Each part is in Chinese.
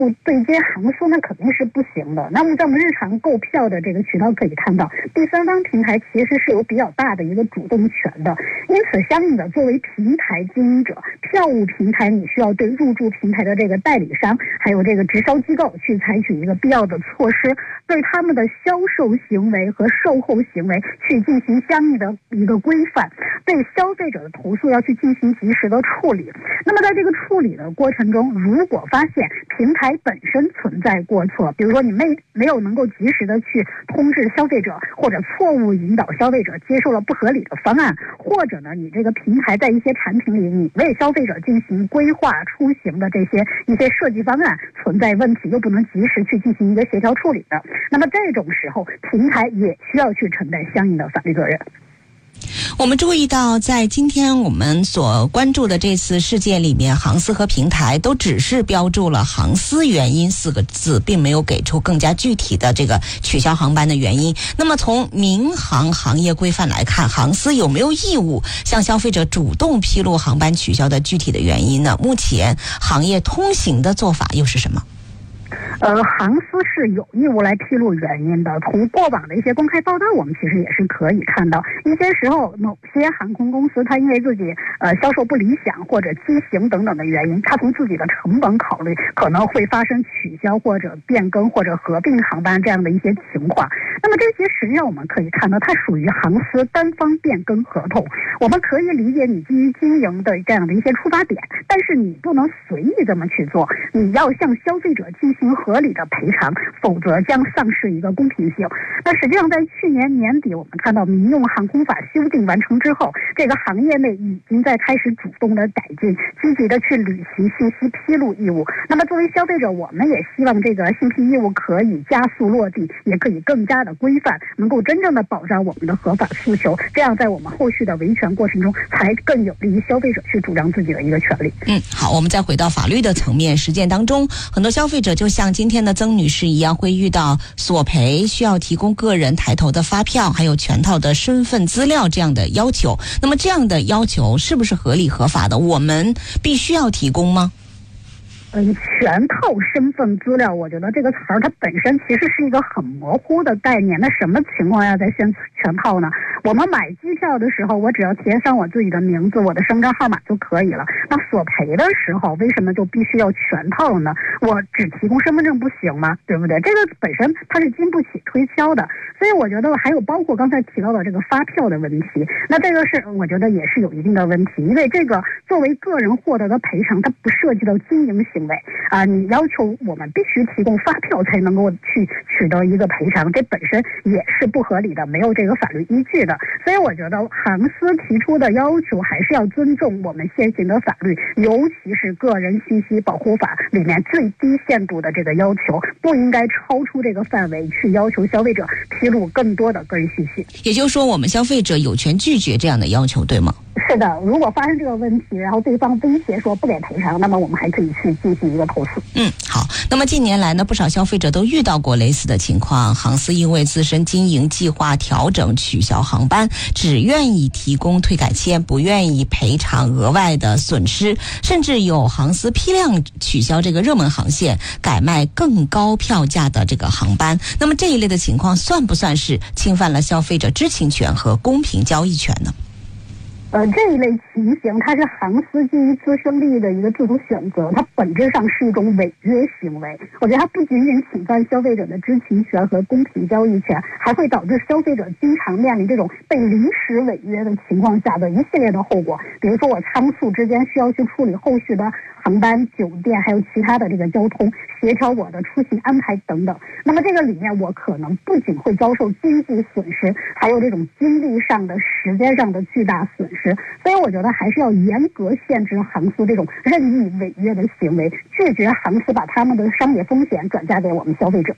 对接航司那肯定是不行的。那么在我们日常购票的这个渠道可以看到，第三方平台其实是有比较大的一个主动权的，因此相应的作为平台经营者，票务平台你需要对入驻平台的这个代理商还有这个直销机构去采取一个必要的措施，对他们的销售行为和售后行为去进行相应的一个规范，对消费者的投诉要去进行及时的处理。那么在这个处理的过程中，如果发现平台本身存在过错，比如说你没有能够及时的去通知消费者，或者错误引导消费者接受了不合理的方案，或者呢你这个平台在一些产品里你为消费者进行规划出行的一些设计方案存在问题，又不能及时去进行一个协调处理的，那么这种时候平台也需要去承担相应的法律责任。 我们注意到，在今天我们所关注的这次事件里面，航司和平台都只是标注了航司原因4个字，并没有给出更加具体的这个取消航班的原因。那么从民航行业规范来看，航司有没有义务向消费者主动披露航班取消的具体的原因呢？目前行业通行的做法又是什么？ 航司是有义务来披露原因的。从过往的一些公开报道，我们其实也是可以看到，一些时候某些航空公司它因为自己销售不理想或者机型等等的原因，它从自己的成本考虑，可能会发生取消或者变更或者合并航班这样的一些情况。那么这些实际上我们可以看到，它属于航司单方变更合同。我们可以理解你基于经营的这样的一些出发点，但是你不能随意这么去做，你要向消费者进行合理的赔偿，否则将丧失一个公平性。那实际上在去年年底，我们看到民用航空法修订完成之后，这个行业内已经在开始主动的改进，积极的去履行信息披露义务。那么作为消费者，我们也希望这个信披义务可以加速落地，也可以更加的规范，能够真正的保障我们的合法诉求，这样在我们后续的维权过程中才更有利于消费者去主张自己的一个权利。 好，我们再回到法律的层面，实践当中很多消费者就像今天的曾女士一样，会遇到索赔需要提供个人抬头的发票，还有全套的身份资料这样的要求。那么这样的要求是不是合理合法的？我们必须要提供吗？ 全套身份资料，我觉得这个词儿它本身其实是一个很模糊的概念。那什么情况下才算全套呢？我们买机票的时候，我只要填上我自己的名字、我的身份证号码就可以了。那索赔的时候，为什么就必须要全套呢？我只提供身份证不行吗？对不对？这个本身它是经不起推敲的。所以我觉得还有包括刚才提到的这个发票的问题，那这个是我觉得也是有一定的问题，因为这个作为个人获得的赔偿，它不涉及到经营行为啊，你要求我们必须提供发票才能够去取得一个赔偿，这本身也是不合理的，没有这个法律依据的。所以我觉得航司提出的要求还是要尊重我们现行的法律，尤其是个人信息保护法里面最低限度的这个要求，不应该超出这个范围去要求消费者披露更多的个人信息。 也就是说，我们消费者有权拒绝这样的要求，对吗？ 是的，如果发生这个问题，然后对方威胁说不给赔偿，那么我们还可以去进行一个投诉。 好。那么近年来呢，不少消费者都遇到过类似的情况，航司因为自身经营计划调整取消航班，只愿意提供退改签，不愿意赔偿额外的损失，甚至有航司批量取消这个热门航线，改卖更高票价的这个航班。那么这一类的情况算不算是侵犯了消费者知情权和公平交易权呢？ 这一类情形，它是航司基于自身利益的一个自主选择，它本质上是一种违约行为。我觉得它不仅仅侵犯消费者的知情权和公平交易权，还会导致消费者经常面临这种被临时违约的情况下的一系列的后果。比如说我仓促之间需要去处理后续的航班、酒店还有其他的这个交通，协调我的出行安排等等。那么这个里面我可能不仅会遭受经济损失，还有这种精力上的、时间上的巨大损失。所以我觉得还是要严格限制航司这种任意违约的行为，拒绝航司把他们的商业风险转嫁给我们消费者。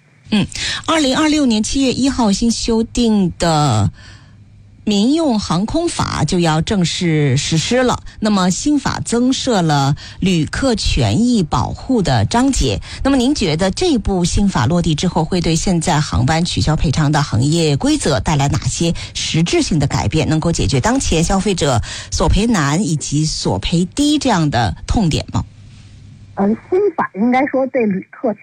2026年7月1号新修订的民用航空法就要正式实施了。那么新法增设了旅客权益保护的章节。那么您觉得这部新法落地之后，会对现在航班取消赔偿的行业规则带来哪些实质性的改变，能够解决当前消费者索赔难以及索赔低这样的痛点吗？ 新法应该说对旅客